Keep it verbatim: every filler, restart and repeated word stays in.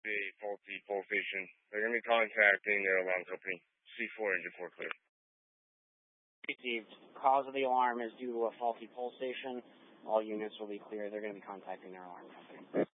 a faulty pole station. They're going to be contacting their alarm company. C four engine four clear. Received. Cause of the alarm is due to a faulty pole station. All units will be clear. They're going to be contacting their alarm company.